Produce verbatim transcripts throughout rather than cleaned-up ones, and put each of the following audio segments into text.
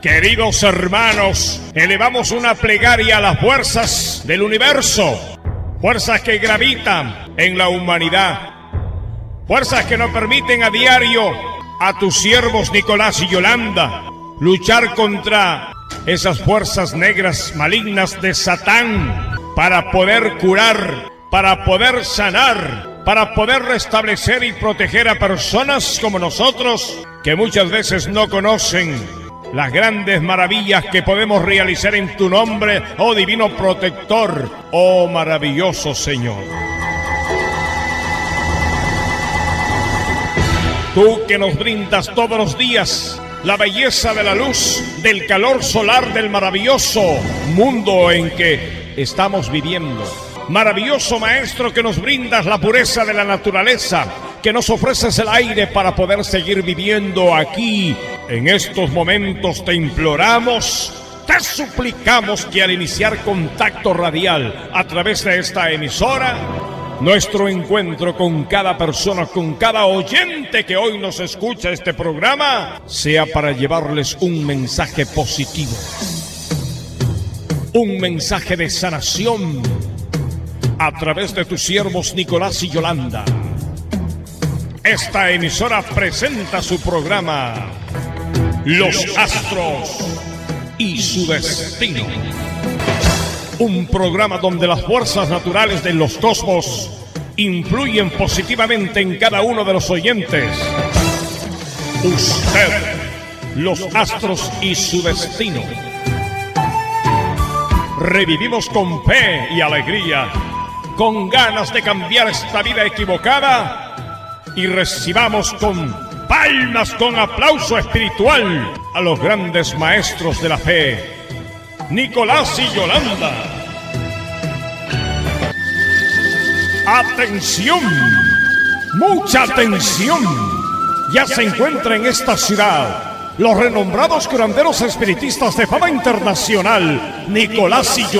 Queridos hermanos, elevamos una plegaria a las fuerzas del universo, fuerzas que gravitan en la humanidad, fuerzas que nos permiten a diario a tus siervos Nicolás y Yolanda luchar contra esas fuerzas negras malignas de Satán para poder curar, para poder sanar, para poder restablecer y proteger a personas como nosotros que muchas veces no conocen las grandes maravillas que podemos realizar en tu nombre, oh divino protector, oh maravilloso Señor. Tú que nos brindas todos los días la belleza de la luz, del calor solar del maravilloso mundo en que estamos viviendo. Maravilloso Maestro que nos brindas la pureza de la naturaleza, que nos ofreces el aire para poder seguir viviendo aquí. En estos momentos te imploramos, te suplicamos que al iniciar contacto radial a través de esta emisora, nuestro encuentro con cada persona, con cada oyente que hoy nos escucha este programa, sea para llevarles un mensaje positivo, un mensaje de sanación a través de tus siervos Nicolás y Yolanda. Esta emisora presenta su programa Los Astros y su Destino. Un programa donde las fuerzas naturales de los cosmos influyen positivamente en cada uno de los oyentes. Usted, los astros y su destino. Revivimos con fe y alegría, con ganas de cambiar esta vida equivocada, y recibamos con palmas, con aplauso espiritual a los grandes maestros de la fe, Nicolás y Yolanda. ¡Atención! ¡Mucha atención! Ya se encuentra en esta ciudad los renombrados curanderos espiritistas de fama internacional, Nicolás y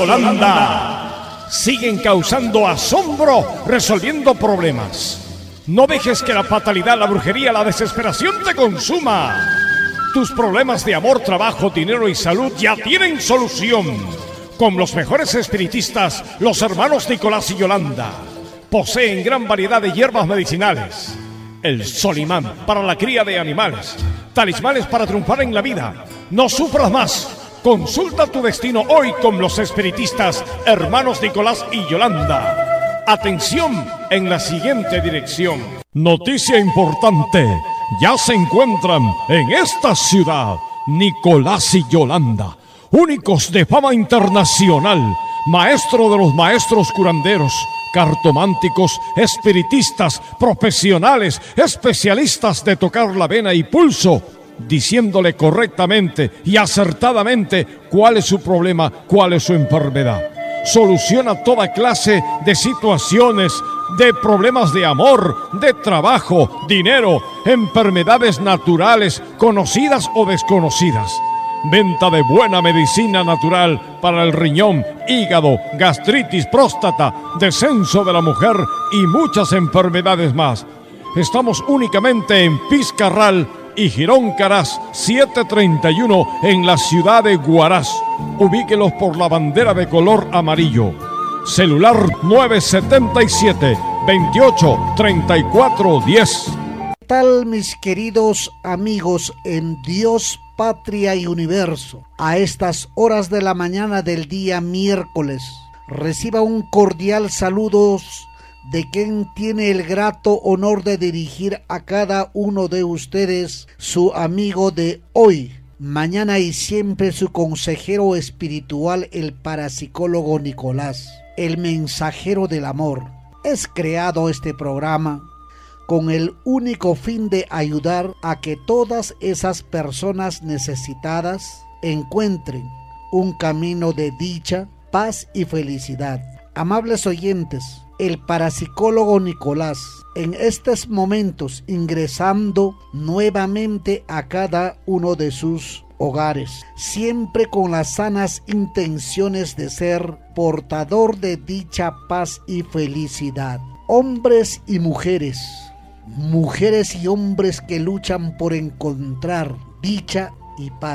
Yolanda. Siguen causando asombro, resolviendo problemas. No dejes que la fatalidad, la brujería, la desesperación te consuma. Tus problemas de amor, trabajo, dinero y salud ya tienen solución. Con los mejores espiritistas, los hermanos Nicolás y Yolanda. Poseen gran variedad de hierbas medicinales. El solimán para la cría de animales. Talismanes para triunfar en la vida. No sufras más. Consulta tu destino hoy con los espiritistas hermanos Nicolás y Yolanda. Atención en la siguiente dirección. Noticia importante. Ya se encuentran en esta ciudad Nicolás y Yolanda, únicos de fama internacional, maestro de los maestros curanderos, cartománticos, espiritistas, profesionales, especialistas de tocar la vena y pulso, diciéndole correctamente y acertadamente cuál es su problema, cuál es su enfermedad. Soluciona toda clase de situaciones, de problemas de amor, de trabajo, dinero, enfermedades naturales, conocidas o desconocidas. Venta de buena medicina natural para el riñón, hígado, gastritis, próstata, descenso de la mujer y muchas enfermedades más. Estamos únicamente en Fiscarral y Girón Caraz setecientos treinta y uno en la ciudad de Huaraz. Ubíquelos por la bandera de color amarillo. Celular nueve siete siete, veintiocho, treinta y cuatro diez. ¿Qué tal, mis queridos amigos en Dios, Patria y Universo? A estas horas de la mañana del día miércoles, reciba un cordial saludo de quien tiene el grato honor de dirigir a cada uno de ustedes, su amigo de hoy, mañana y siempre, su consejero espiritual, el parapsicólogo Nicolás, el mensajero del amor. Es creado este programa con el único fin de ayudar a que todas esas personas necesitadas encuentren un camino de dicha, paz y felicidad. Amables oyentes, el parapsicólogo Nicolás, en estos momentos ingresando nuevamente a cada uno de sus hogares, siempre con las sanas intenciones de ser portador de dicha, paz y felicidad. Hombres y mujeres, mujeres y hombres que luchan por encontrar dicha y paz,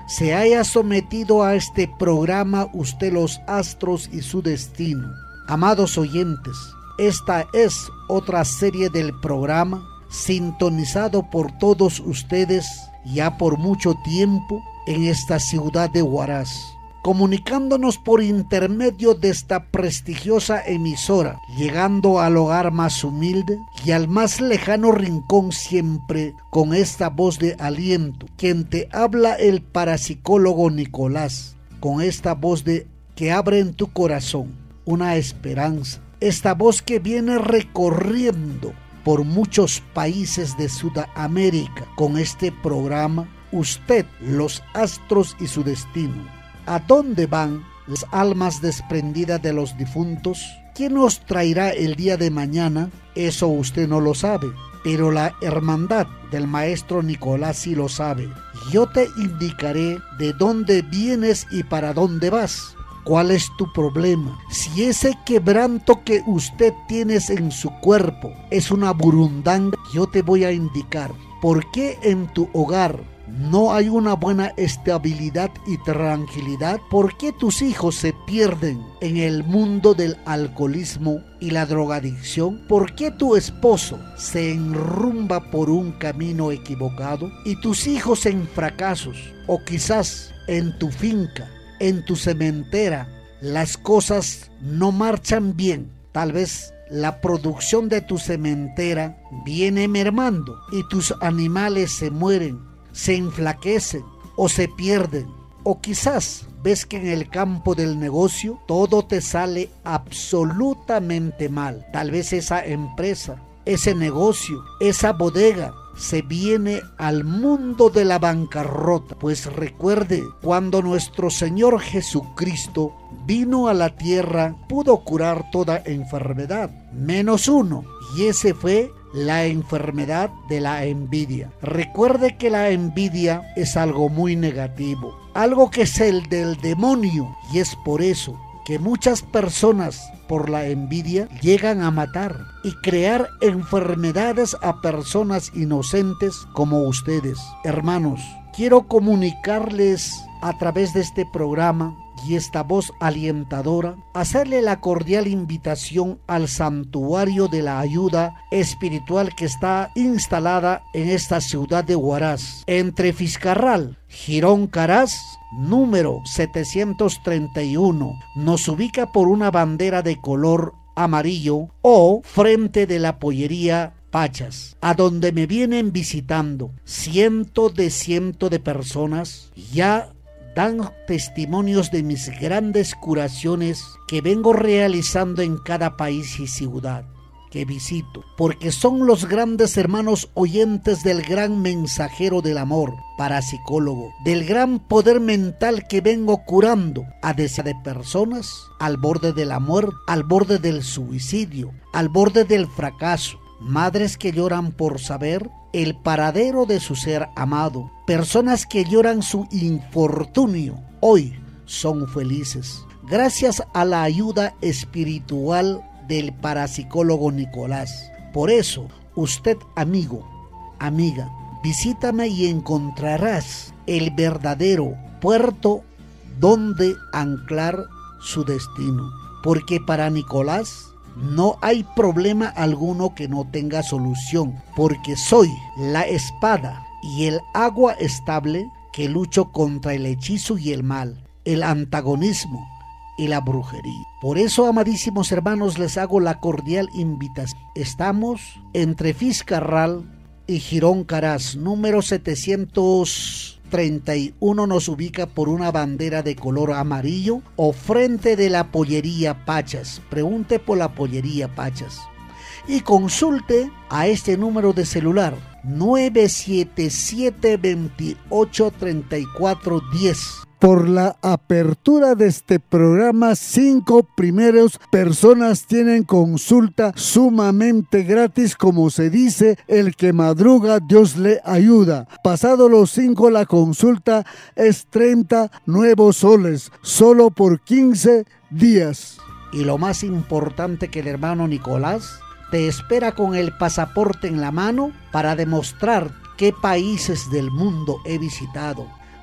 se haya sometido a este programa usted, los astros y su destino. Amados oyentes, esta es otra serie del programa sintonizado por todos ustedes ya por mucho tiempo en esta ciudad de Huaraz, comunicándonos por intermedio de esta prestigiosa emisora, llegando al hogar más humilde y al más lejano rincón, siempre con esta voz de aliento. Quien te habla, el parapsicólogo Nicolás, con esta voz de que abre en tu corazón una esperanza, esta voz que viene recorriendo por muchos países de Sudamérica con este programa, usted, los astros y su destino. ¿A dónde van las almas desprendidas de los difuntos? ¿Quién nos traerá el día de mañana? Eso usted no lo sabe, pero la hermandad del maestro Nicolás sí lo sabe. Yo te indicaré de dónde vienes y para dónde vas. ¿Cuál es tu problema? Si ese quebranto que usted tiene en su cuerpo es una burundanga, yo te voy a indicar por qué en tu hogar no hay una buena estabilidad y tranquilidad. ¿Por qué tus hijos se pierden en el mundo del alcoholismo y la drogadicción? ¿Por qué tu esposo se enrumba por un camino equivocado y tus hijos en fracasos? O quizás en tu finca, en tu cementera, las cosas no marchan bien. Tal vez la producción de tu cementera viene mermando y tus animales se mueren, se enflaquecen o se pierden. O quizás ves que en el campo del negocio todo te sale absolutamente mal. Tal vez esa empresa, ese negocio, esa bodega se viene al mundo de la bancarrota. Pues recuerde, cuando nuestro Señor Jesucristo vino a la tierra, pudo curar toda enfermedad, menos uno, y ese fue la enfermedad de la envidia. Recuerde que la envidia es algo muy negativo, algo que es el del demonio, y es por eso que muchas personas por la envidia llegan a matar y crear enfermedades a personas inocentes como ustedes. Hermanos, quiero comunicarles a través de este programa y esta voz alientadora, hacerle la cordial invitación al santuario de la ayuda espiritual que está instalada en esta ciudad de Huaraz, entre Fiscarral, Girón Caraz, número setecientos treinta y uno. Nos ubica por una bandera de color amarillo o frente de la pollería Pachas, a donde me vienen visitando cientos de cientos de personas. Ya dan testimonios de mis grandes curaciones que vengo realizando en cada país y ciudad que visito, porque son los grandes hermanos oyentes del gran mensajero del amor, parapsicólogo, del gran poder mental que vengo curando a decenas de personas al borde de la muerte, al borde del suicidio, al borde del fracaso, madres que lloran por saber el paradero de su ser amado, personas que lloran su infortunio, hoy son felices gracias a la ayuda espiritual del parapsicólogo Nicolás. Por eso, usted, amigo, amiga, visítame y encontrarás el verdadero puerto donde anclar su destino, porque para Nicolás no hay problema alguno que no tenga solución, porque soy la espada y el agua estable que lucho contra el hechizo y el mal, el antagonismo y la brujería. Por eso, amadísimos hermanos, les hago la cordial invitación. Estamos entre Fiscarral y Girón Caraz, número setecientos treinta y uno, nos ubica por una bandera de color amarillo o frente de la pollería Pachas. Pregunte por la pollería Pachas y consulte a este número de celular nueve siete siete, veintiocho, treinta y cuatro, diez. Por la apertura de este programa, cinco primeros personas tienen consulta sumamente gratis. Como se dice, el que madruga, Dios le ayuda. Pasado los cinco, la consulta es treinta nuevos soles, solo por quince días. Y lo más importante, que el hermano Nicolás te espera con el pasaporte en la mano para demostrar qué países del mundo he visitado.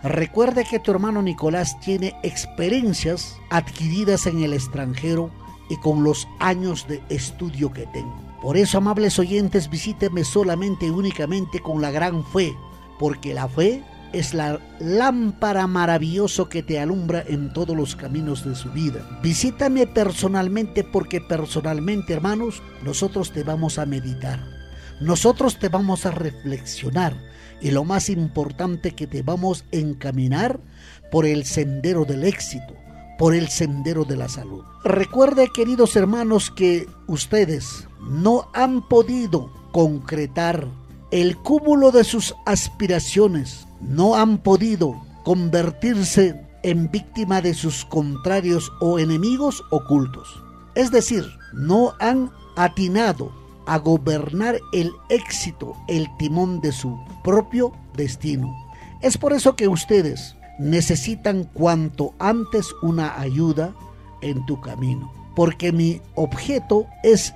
Recuerde que tu hermano Nicolás tiene experiencias adquiridas en el extranjero y con los años de estudio que tengo. Por eso, amables oyentes, visíteme solamente y únicamente con la gran fe, porque la fe es la lámpara maravillosa que te alumbra en todos los caminos de su vida. Visítame personalmente, porque personalmente, hermanos, nosotros te vamos a meditar, nosotros te vamos a reflexionar y lo más importante, que te vamos a encaminar por el sendero del éxito, por el sendero de la salud. Recuerde, queridos hermanos, que ustedes no han podido concretar el cúmulo de sus aspiraciones, no han podido convertirse en víctima de sus contrarios o enemigos ocultos. Es decir, no han atinado a gobernar el éxito, el timón de su propio destino. Es por eso que ustedes necesitan cuanto antes una ayuda en tu camino, porque mi objeto es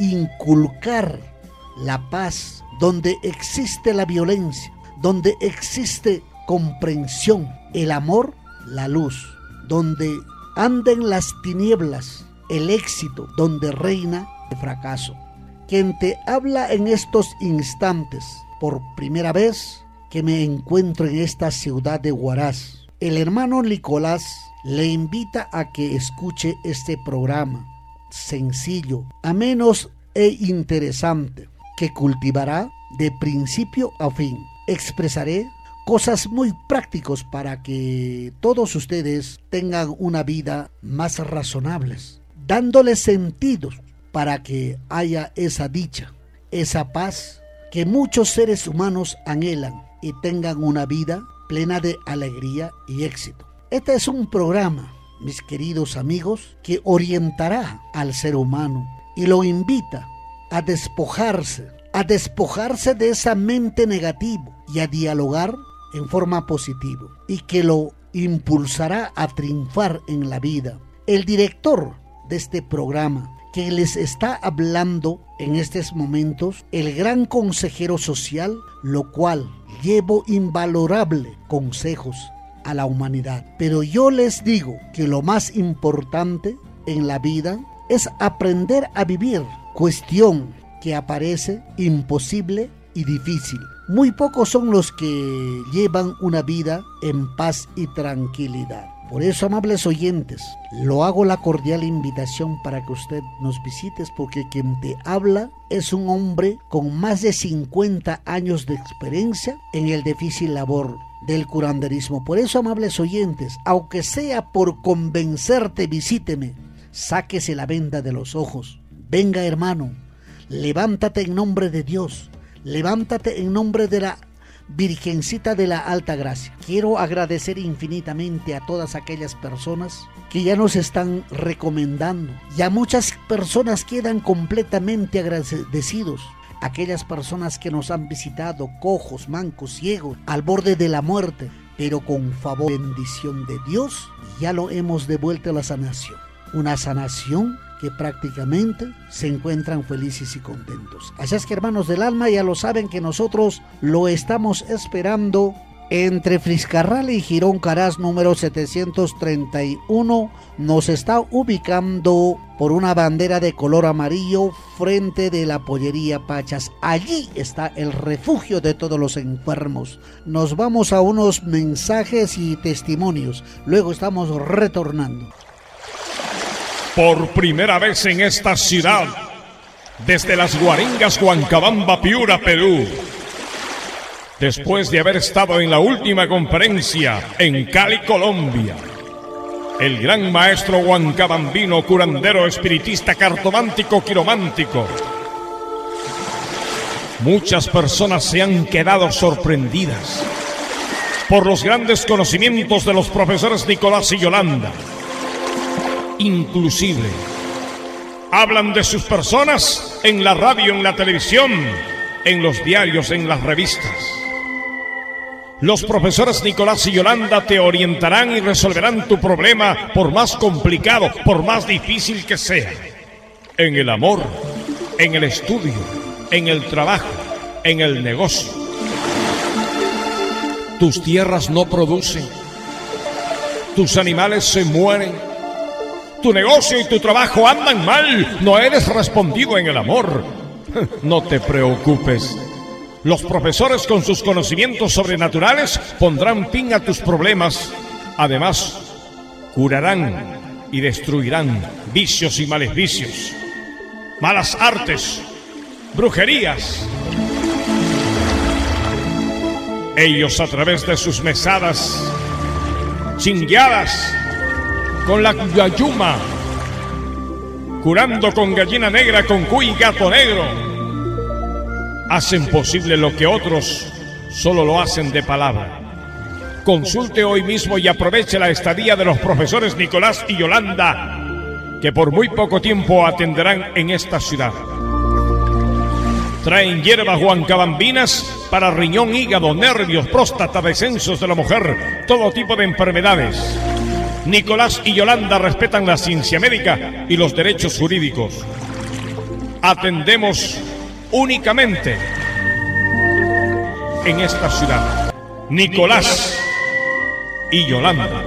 inculcar la paz donde existe la violencia, donde existe comprensión, el amor, la luz, donde anden las tinieblas, el éxito, donde reina el fracaso. Quien te habla en estos instantes, por primera vez que me encuentro en esta ciudad de Huaraz, el hermano Nicolás le invita a que escuche este programa sencillo, ameno e interesante, que cultivará de principio a fin. Expresaré cosas muy prácticas para que todos ustedes tengan una vida más razonables, dándoles sentidos para que haya esa dicha, esa paz que muchos seres humanos anhelan y tengan una vida plena de alegría y éxito. Este es un programa, mis queridos amigos, que orientará al ser humano y lo invita a despojarse, a despojarse de esa mente negativa y a dialogar en forma positiva, y que lo impulsará a triunfar en la vida. El director de este programa, que les está hablando en estos momentos, el gran consejero social, lo cual llevo invalorable consejos a la humanidad. Pero yo les digo que lo más importante en la vida es aprender a vivir, cuestión que aparece imposible y difícil. Muy pocos son los que llevan una vida en paz y tranquilidad. Por eso, amables oyentes, lo hago la cordial invitación para que usted nos visites, porque quien te habla es un hombre con más de cincuenta años de experiencia en el difícil labor del curanderismo. Por eso, amables oyentes, aunque sea por convencerte, visíteme, sáquese la venda de los ojos. Venga, hermano, levántate en nombre de Dios, levántate en nombre de la Virgencita de la Alta Gracia. Quiero agradecer infinitamente a todas aquellas personas que ya nos están recomendando. Ya muchas personas quedan completamente agradecidos. Aquellas personas que nos han visitado, cojos, mancos, ciegos, al borde de la muerte, pero con favor y bendición de Dios, ya lo hemos devuelto a la sanación. Una sanación que prácticamente se encuentran felices y contentos. Así es que, hermanos del alma, ya lo saben que nosotros lo estamos esperando entre Friscarral y Girón Caraz número setecientos treinta y uno. Nos está ubicando por una bandera de color amarillo frente de la pollería Pachas. Allí está el refugio de todos los enfermos. Nos vamos a unos mensajes y testimonios. Luego estamos retornando. Por primera vez en esta ciudad, desde las Guaringas, Huancabamba, Piura, Perú, después de haber estado en la última conferencia en Cali, Colombia, el gran maestro huancabambino, curandero, espiritista, cartomántico, quiromántico. Muchas personas se han quedado sorprendidas por los grandes conocimientos de los profesores Nicolás y Yolanda. Inclusive hablan de sus personas en la radio, en la televisión, en los diarios, en las revistas. Los profesores Nicolás y Yolanda te orientarán y resolverán tu problema, por más complicado, por más difícil que sea. En el amor, en el estudio, en el trabajo, en el negocio. tus tierras no producen, tus animales se mueren, tu negocio y tu trabajo andan mal, no eres respondido en el amor. No te preocupes. Los profesores con sus conocimientos sobrenaturales pondrán fin a tus problemas. Además, curarán y destruirán vicios y maleficios, malas artes, brujerías. Ellos, a través de sus mesadas, chingueadas, con la yayuma, curando con gallina negra, con cuy y gato negro, hacen posible lo que otros solo lo hacen de palabra. Consulte hoy mismo y aproveche la estadía de los profesores Nicolás y Yolanda, que por muy poco tiempo atenderán en esta ciudad. Traen hierbas huancabambinas para riñón, hígado, nervios, próstata, descensos de la mujer, todo tipo de enfermedades. Nicolás y Yolanda respetan la ciencia médica y los derechos jurídicos. Atendemos únicamente en esta ciudad. Nicolás y Yolanda.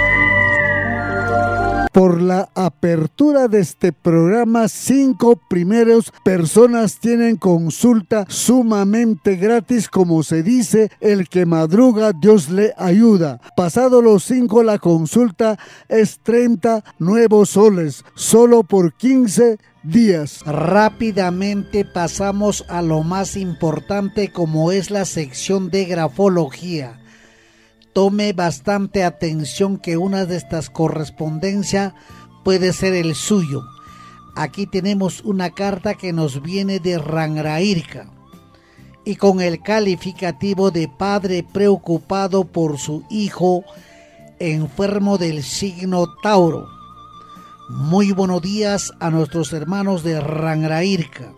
Por la apertura de este programa, cinco primeros personas tienen consulta sumamente gratis, como se dice, el que madruga Dios le ayuda. Pasado los cinco, la consulta es treinta nuevos soles, solo por quince días. Rápidamente pasamos a lo más importante, como es la sección de grafología. Tome bastante atención, que una de estas correspondencias puede ser el suyo. Aquí tenemos una carta que nos viene de Rangrairca y con el calificativo de padre preocupado por su hijo enfermo del signo Tauro. Muy buenos días a nuestros hermanos de Rangrairca.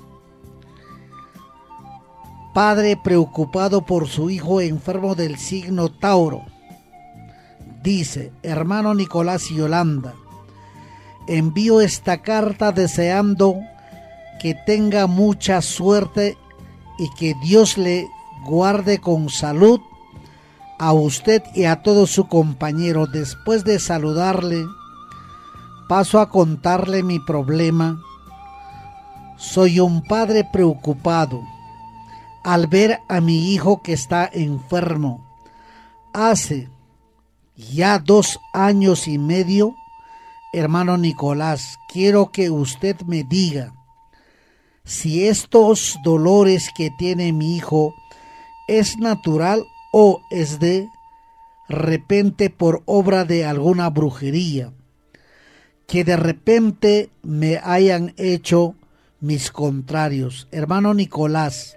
Padre preocupado por su hijo enfermo del signo Tauro. Dice: hermano Nicolás y Yolanda, envío esta carta deseando que tenga mucha suerte y que Dios le guarde con salud a usted y a todo su compañero. Después de saludarle, paso a contarle mi problema. Soy un padre preocupado al ver a mi hijo que está enfermo. Hace ya dos años y medio, hermano Nicolás, quiero que usted me diga si estos dolores que tiene mi hijo es natural o es de repente por obra de alguna brujería, que de repente me hayan hecho mis contrarios. Hermano Nicolás,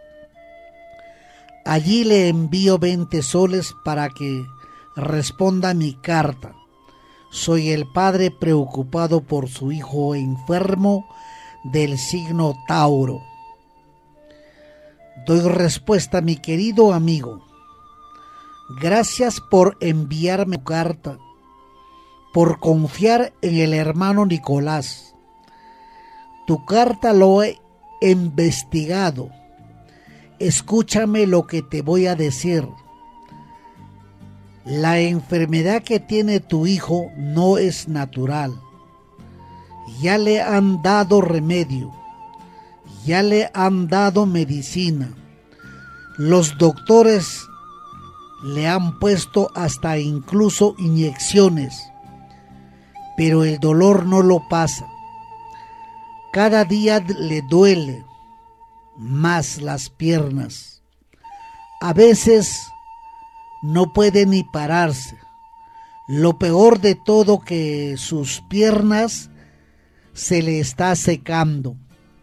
allí le envío veinte soles para que responda mi carta. Soy el padre preocupado por su hijo enfermo del signo Tauro. Doy respuesta, mi querido amigo. Gracias por enviarme tu carta, por confiar en el hermano Nicolás. Tu carta lo he investigado. Escúchame lo que te voy a decir. La enfermedad que tiene tu hijo no es natural. Ya le han dado remedio, ya le han dado medicina. Los doctores le han puesto hasta incluso inyecciones, pero el dolor no lo pasa. Cada día le duele más las piernas. A veces no puede ni pararse. Lo peor de todo, que sus piernas se le está secando.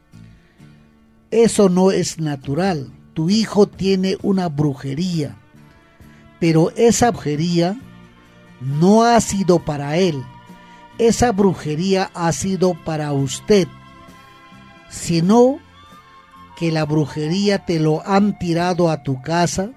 Eso no es natural. Tu hijo tiene una brujería, pero esa brujería no ha sido para él. Esa brujería ha sido para usted. Sino que la brujería te lo han tirado a tu casa.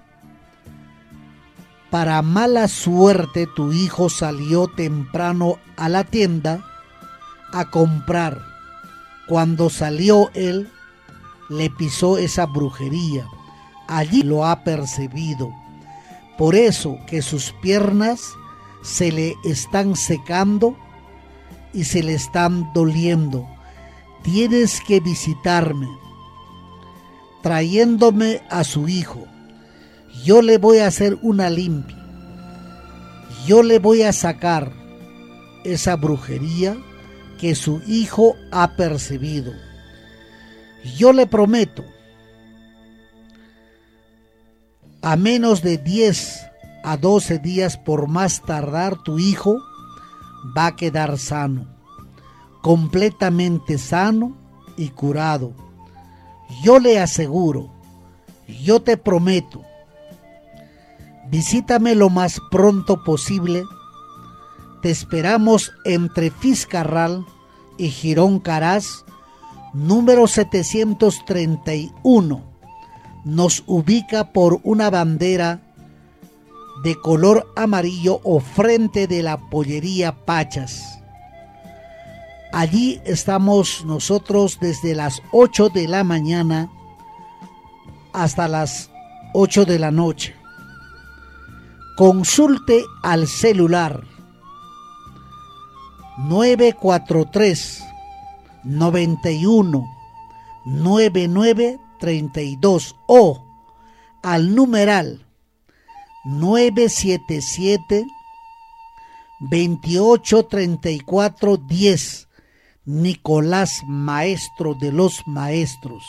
Para mala suerte, tu hijo salió temprano a la tienda a comprar. Cuando salió él, le pisó esa brujería. Allí lo ha percibido. Por eso que sus piernas se le están secando y se le están doliendo. Tienes que visitarme, trayéndome a su hijo. Yo le voy a hacer una limpia. Yo le voy a sacar esa brujería que su hijo ha percibido. Yo le prometo, a menos de diez a doce días por más tardar, tu hijo va a quedar sano, completamente sano y curado. Yo le aseguro, yo te prometo. Visítame lo más pronto posible. Te esperamos entre Fiscarral y Girón Caraz, número setecientos treinta y uno. Nos ubica por una bandera de color amarillo o frente de la pollería Pachas. Allí estamos nosotros desde las ocho de la mañana hasta las ocho de la noche. Consulte al celular nueve cuatro tres, nueve uno, nueve nueve tres dos o al numeral nueve siete siete, veintiocho treinta y cuatro diez. Nicolás, maestro de los maestros.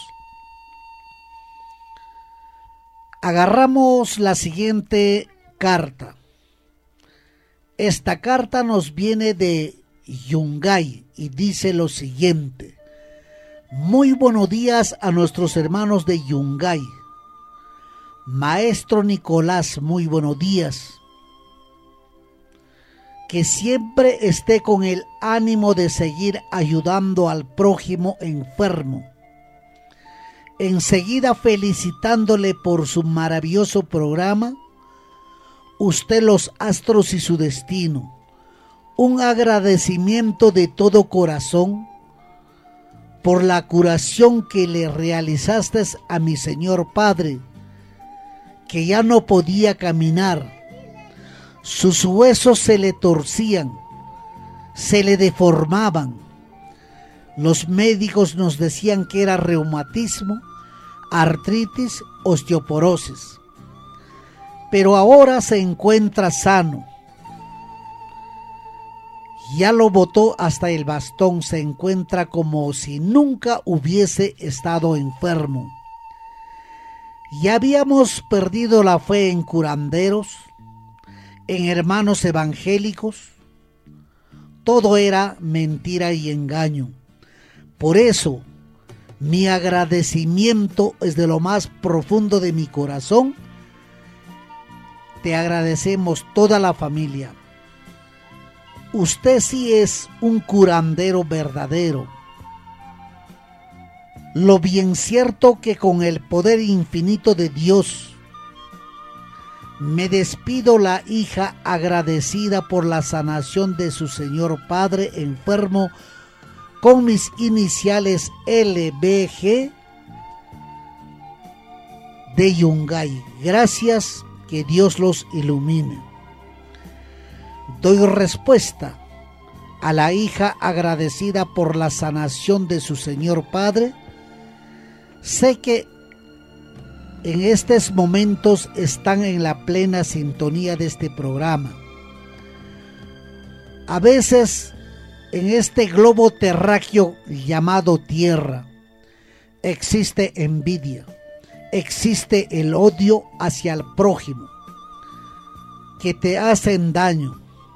Agarramos la siguiente carta. Esta carta nos viene de Yungay y dice lo siguiente: muy buenos días a nuestros hermanos de Yungay. Maestro Nicolás, muy buenos días. Que siempre esté con el ánimo de seguir ayudando al prójimo enfermo. Enseguida felicitándole por su maravilloso programa, usted, los astros y su destino. Un agradecimiento de todo corazón por la curación que le realizaste a mi señor padre, que ya no podía caminar. Sus huesos se le torcían, se le deformaban. Los médicos nos decían que era reumatismo, artritis, osteoporosis. Pero ahora se encuentra sano. Ya lo botó hasta el bastón, se encuentra como si nunca hubiese estado enfermo. Ya habíamos perdido la fe en curanderos, en hermanos evangélicos. Todo era mentira y engaño. Por eso, mi agradecimiento es de lo más profundo de mi corazón. Te agradecemos toda la familia. Usted sí es un curandero verdadero. Lo bien cierto que con el poder infinito de Dios, me despido, la hija agradecida por la sanación de su señor padre enfermo, con mis iniciales L B G de Yungay. Gracias, que Dios los ilumine. Doy respuesta a la hija agradecida por la sanación de su señor padre. Sé que en estos momentos están en la plena sintonía de este programa. A veces en este globo terráqueo llamado Tierra existe envidia, existe el odio hacia el prójimo, que te hacen daño.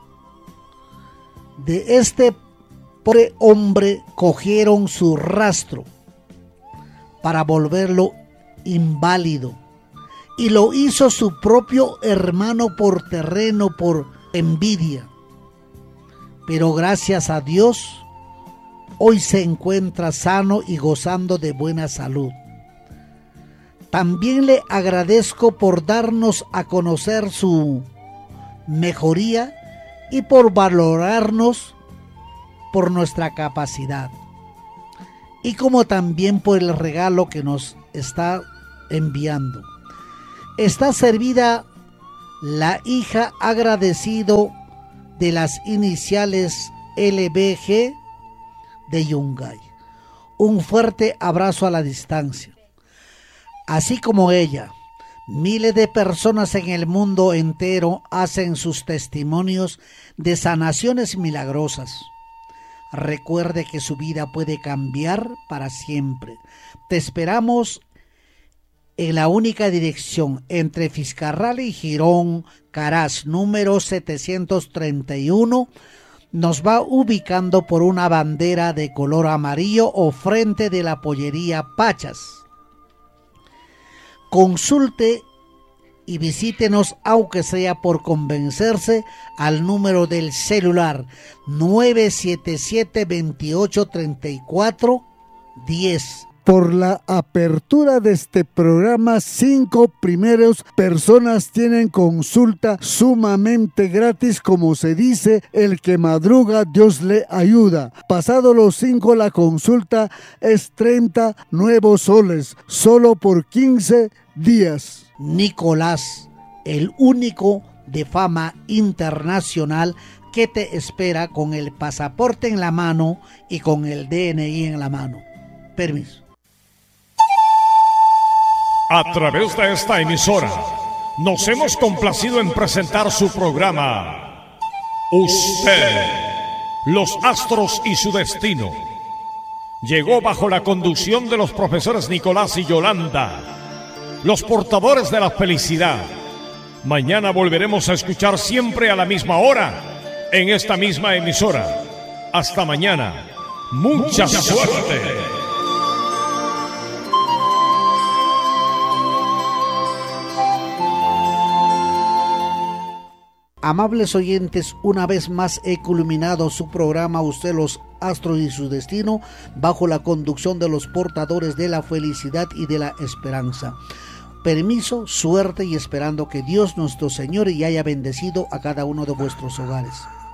De este pobre hombre cogieron su rastro para volverlo inválido, y lo hizo su propio hermano por terreno, por envidia. Pero gracias a Dios, hoy se encuentra sano y gozando de buena salud. También le agradezco por darnos a conocer su mejoría y por valorarnos por nuestra capacidad, y como también por el regalo que nos está enviando. Está servida La hija agradecido de las iniciales L B G de Yungay. Un fuerte abrazo a la distancia. Así como ella, miles de personas en el mundo entero hacen sus testimonios de sanaciones milagrosas. Recuerde que su vida puede cambiar para siempre. Te esperamos en la única dirección entre Fiscarral y Girón, Caraz, número setecientos treinta y uno. Nos va ubicando por una bandera de color amarillo o frente de la pollería Pachas. Consulte y visítenos, aunque sea por convencerse, al número del celular nueve siete siete, veintiocho, treinta y cuatro, diez. Por la apertura de este programa, cinco primeros personas tienen consulta sumamente gratis. Como se dice, el que madruga, Dios le ayuda. Pasado los cinco, la consulta es treinta nuevos soles, solo por quince días. Nicolás, el único de fama internacional que te espera con el pasaporte en la mano y con el D N I en la mano. Permiso. A través de esta emisora, nos hemos complacido en presentar su programa Usted, los astros y su destino. Llegó bajo la conducción de los profesores Nicolás y Yolanda, los portadores de la felicidad. Mañana volveremos a escuchar siempre a la misma hora, en esta misma emisora. Hasta mañana. Mucha, Mucha suerte. suerte. Amables oyentes, una vez más he culminado su programa Usted, los astros y su destino, bajo la conducción de los portadores de la felicidad y de la esperanza. Permiso, suerte y esperando que Dios nuestro Señor y haya bendecido a cada uno de vuestros hogares.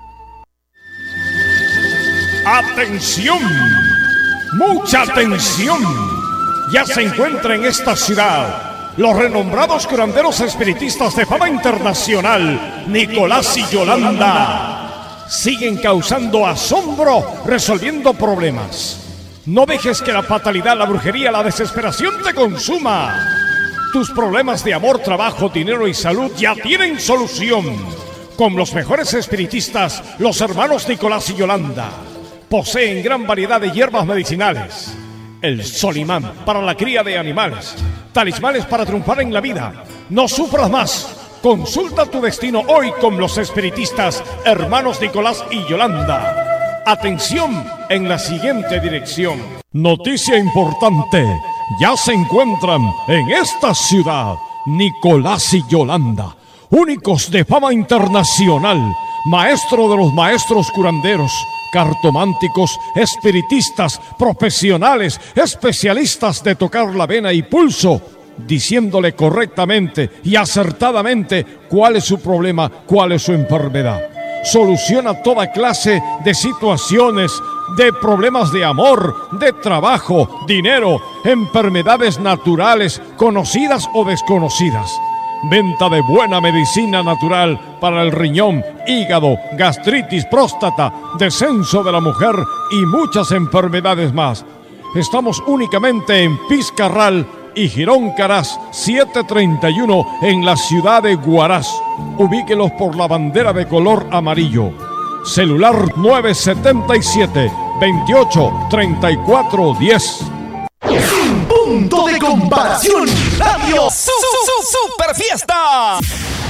¡Atención! ¡Mucha atención! Ya se encuentra en esta ciudad los renombrados curanderos espiritistas de fama internacional, Nicolás y Yolanda. Siguen causando asombro, resolviendo problemas. No dejes que la fatalidad, la brujería, la desesperación te consuma. Tus problemas de amor, trabajo, dinero y salud ya tienen solución. Con los mejores espiritistas, los hermanos Nicolás y Yolanda. Poseen gran variedad de hierbas medicinales. El solimán para la cría de animales. Talismanes para triunfar en la vida. No sufras más. Consulta tu destino hoy con los espiritistas hermanos Nicolás y Yolanda. Atención en la siguiente dirección. Noticia importante. Ya se encuentran en esta ciudad Nicolás y Yolanda, únicos de fama internacional, maestro de los maestros curanderos, cartománticos, espiritistas, profesionales, especialistas de tocar la vena y pulso, diciéndole correctamente y acertadamente cuál es su problema, cuál es su enfermedad. Soluciona toda clase de situaciones, de problemas de amor, de trabajo, dinero, enfermedades naturales, conocidas o desconocidas. Venta de buena medicina natural para el riñón, hígado, gastritis, próstata, descenso de la mujer y muchas enfermedades más. Estamos únicamente en Fiscarral y Girón Caraz setecientos treinta y uno en la ciudad de Huaraz. Ubíquelos por la bandera de color amarillo. Celular nueve siete siete, veintiocho, treinta y cuatro, diez. Punto de comparación. Radio su, su, su, Super Fiesta.